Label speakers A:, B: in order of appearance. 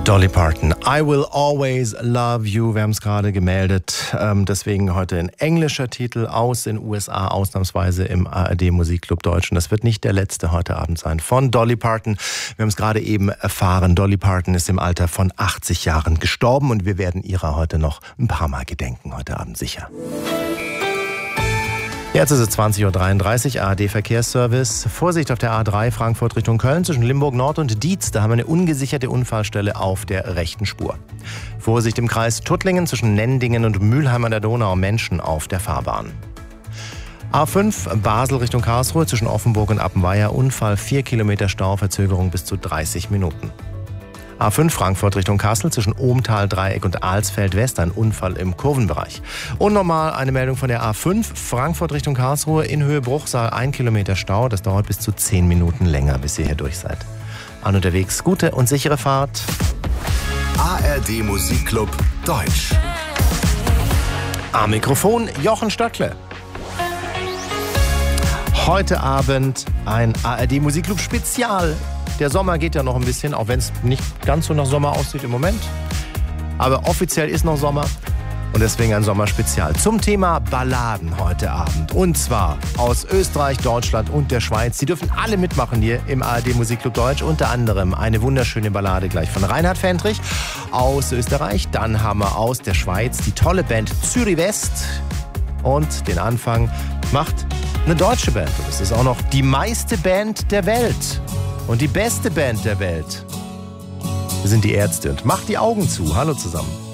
A: Dolly Parton, I Will Always Love You. Wir haben es gerade gemeldet. Deswegen heute ein englischer Titel aus den USA, ausnahmsweise im ARD Musikclub Deutsch. Und das wird nicht der letzte heute Abend sein von Dolly Parton. Wir haben es gerade eben erfahren. Dolly Parton ist im Alter von 80 Jahren gestorben und wir werden ihrer heute noch ein paar Mal gedenken, heute Abend sicher. Jetzt ist es 20.33 Uhr, ARD-Verkehrsservice. Vorsicht auf der A3 Frankfurt Richtung Köln zwischen Limburg Nord und Dietz. Da haben wir eine ungesicherte Unfallstelle auf der rechten Spur. Vorsicht im Kreis Tuttlingen zwischen Nendingen und Mülheim an der Donau. Menschen auf der Fahrbahn. A5 Basel Richtung Karlsruhe zwischen Offenburg und Appenweier. Unfall, 4 Kilometer Stau, Verzögerung bis zu 30 Minuten. A5 Frankfurt Richtung Kassel zwischen Ohmtal, Dreieck und Alsfeld West, ein Unfall im Kurvenbereich. Und nochmal eine Meldung von der A5 Frankfurt Richtung Karlsruhe in Höhe Bruchsal, 1 Kilometer Stau. Das dauert bis zu 10 Minuten länger, bis ihr hier durch seid. An unterwegs, gute und sichere Fahrt.
B: ARD Musikclub Deutsch.
A: Am Mikrofon Jochen Stöckle. Heute Abend ein ARD Musikclub Spezial. Der Sommer geht ja noch ein bisschen, auch wenn es nicht ganz so nach Sommer aussieht im Moment. Aber offiziell ist noch Sommer und deswegen ein Sommerspezial zum Thema Balladen heute Abend. Und zwar aus Österreich, Deutschland und der Schweiz. Sie dürfen alle mitmachen hier im ARD Musikclub Deutsch. Unter anderem eine wunderschöne Ballade gleich von Reinhard Fendrich aus Österreich. Dann haben wir aus der Schweiz die tolle Band Zürich West. Und den Anfang macht eine deutsche Band. Und es ist auch noch die meiste Band der Welt. Und die beste Band der Welt. Wir sind die Ärzte und macht die Augen zu. Hallo zusammen.